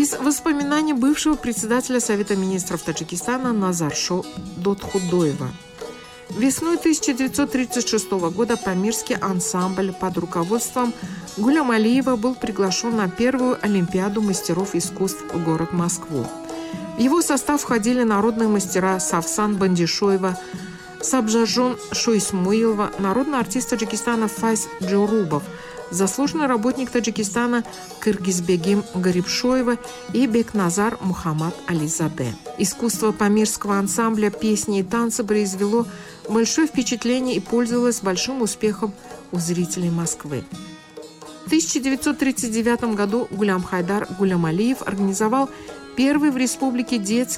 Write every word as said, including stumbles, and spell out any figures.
Из воспоминаний бывшего председателя Совета министров Таджикистана Назаршо Дотхудоева. Весной тысяча девятьсот тридцать шестого года памирский ансамбль под руководством Гулям Алиева был приглашен на первую Олимпиаду мастеров искусств в город Москву. В его состав входили народные мастера Савсан Бандишоева, Сабжажон Шойсмуилова, народный артист Таджикистана Файз Джорубов, заслуженный работник Таджикистана Кыргызбегим Гарибшоева и Бекназар Мухаммад Ализаде. Искусство памирского ансамбля песни и танцы произвело большое впечатление и пользовалось большим успехом у зрителей Москвы. В тысяча девятьсот тридцать девятом году Гулям Хайдар Гулям Алиев организовал первый в республике детский